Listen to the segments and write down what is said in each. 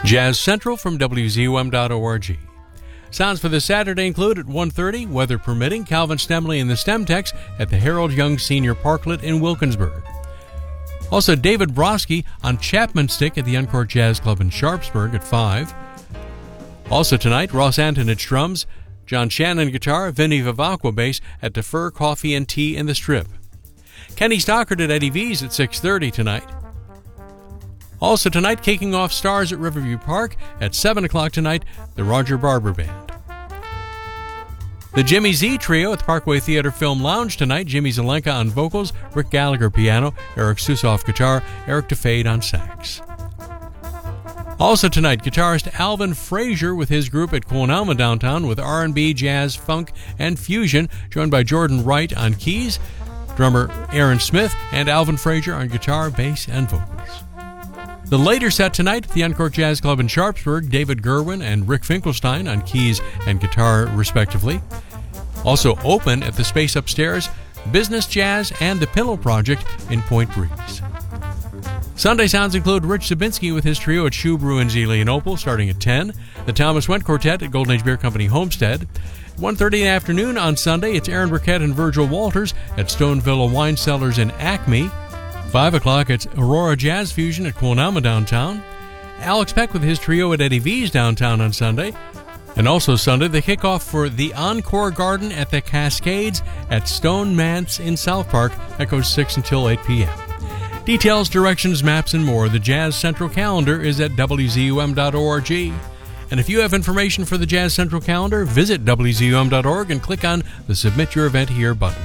Jazz Central from WZUM.org. Sounds for this Saturday include at 1:30, weather permitting, Calvin Stemley and the Stemtex at the Harold Young Senior Parklet in Wilkinsburg. Also, David Broski on Chapman Stick at the Encore Jazz Club in Sharpsburg at 5. Also tonight, Ross Antonich drums, John Shannon guitar, Vinny Vivacqua bass at Defer Coffee and Tea in the Strip. Kenny Stockard at Eddie V's at 6:30 tonight. Also tonight, kicking off Stars at Riverview Park at 7 o'clock tonight, the Roger Barber Band. The Jimmy Z Trio at the Parkway Theater Film Lounge tonight, Jimmy Zelenka on vocals, Rick Gallagher piano, Eric Susoff guitar, Eric DeFade on sax. Also tonight, guitarist Alvin Frazier with his group at Quonalma Downtown with R&B, jazz, funk, and fusion, joined by Jordan Wright on keys, drummer Aaron Smith, and Alvin Frazier on guitar, bass, and vocals. The later set tonight at the Encore Jazz Club in Sharpsburg, David Gerwin and Rick Finkelstein on keys and guitar, respectively. Also open at the space upstairs, Business Jazz and the Pillow Project in Point Breeze. Sunday sounds include Rich Zabinski with his trio at Shoe Brew in Zelienople starting at 10, the Thomas Went Quartet at Golden Age Beer Company Homestead. 1:30 in the afternoon on Sunday, it's Aaron Burkett and Virgil Walters at Stone Villa Wine Cellars in Acme. 5 o'clock, it's Aurora Jazz Fusion at Quonalma Downtown. Alex Peck with his trio at Eddie V's downtown on Sunday. And also Sunday, the kickoff for the Encore Garden at the Cascades at Stone Manse in South Park. That goes 6 until 8 p.m. Details, directions, maps, and more. The Jazz Central calendar is at WZUM.org. And if you have information for the Jazz Central calendar, visit WZUM.org and click on the Submit Your Event Here button.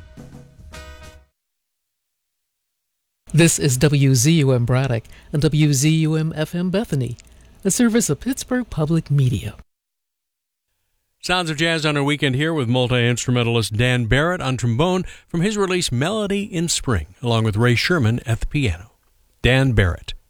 This is WZUM Braddock and WZUM-FM Bethany, a service of Pittsburgh Public Media. Sounds of Jazz on our weekend here with multi-instrumentalist Dan Barrett on trombone from his release Melody in Spring, along with Ray Sherman at the piano. Dan Barrett.